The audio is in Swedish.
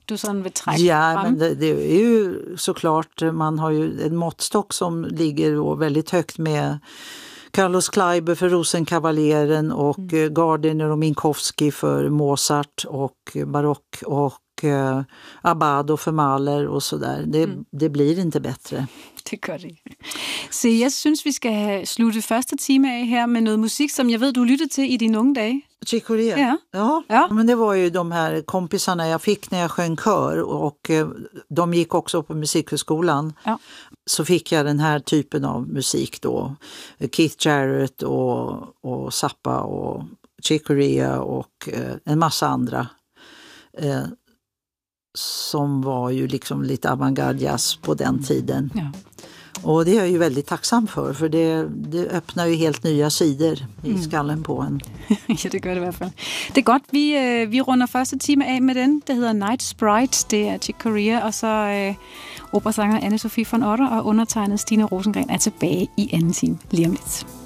du sådan vil trække frem? Men det är ju såklart, man har ju en måttstock som ligger då väldigt högt med Carlos Kleiber för Rosenkavaleren och Gardiner och Minkowski för Mozart och barock och Abbado för Mahler och sådär. Det blir inte bättre. Det gør det. Så jeg synes, vi skal slutte første time af her med noget musik, som jeg ved, du lyttede til i dine unge dage. Chick Corea? Ja, men det var ju de här kompisarna jag fick när jag sjöng kör och de gick också på musikhögskolan. Ja. Så fick jag den här typen av musik då. Keith Jarrett och Zappa och Chick Corea och en massa andra som var ju liksom lite avantgarde-jazz på den tiden. Ja. Och det är jag ju väldigt tacksam för det öppnar ju helt nya sidor i skallen på en. Ja, det gør det i hvert fald. Det er godt, vi runder første time af med den, der hedder Night Sprite. Det er Chick Corea, og så operasanger Anne-Sophie von Otter og undertegnet Stine Rosengren er tilbage i anden time lige om lidt.